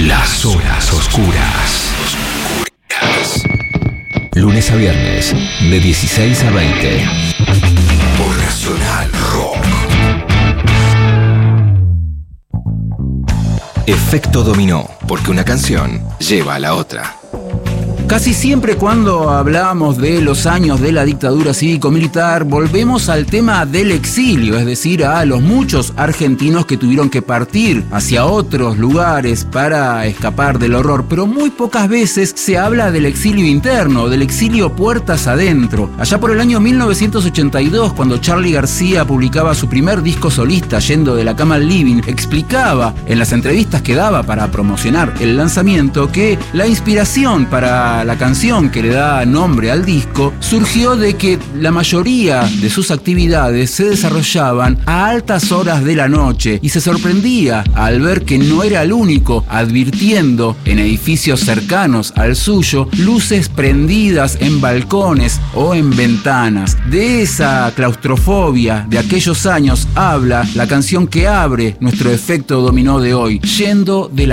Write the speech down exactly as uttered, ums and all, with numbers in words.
Las horas oscuras. Lunes a viernes, de dieciséis a veinte. Por Nacional Rock. Efecto dominó, porque una canción lleva a la otra. Casi siempre cuando hablamos de los años de la dictadura cívico-militar, volvemos al tema del exilio, es decir, a los muchos argentinos que tuvieron que partir hacia otros lugares para escapar del horror, pero muy pocas veces se habla del exilio interno, del exilio puertas adentro. Allá por el año mil novecientos ochenta y dos, cuando Charly García publicaba su primer disco solista, Yendo de la cama al living, explicaba en las entrevistas que daba para promocionar el lanzamiento que la inspiración para la canción que le da nombre al disco surgió de que la mayoría de sus actividades se desarrollaban a altas horas de la noche y se sorprendía al ver que no era el único advirtiendo en edificios cercanos al suyo luces prendidas en balcones o en ventanas. De esa claustrofobia de aquellos años habla la canción que abre nuestro efecto dominó de hoy, Yendo de la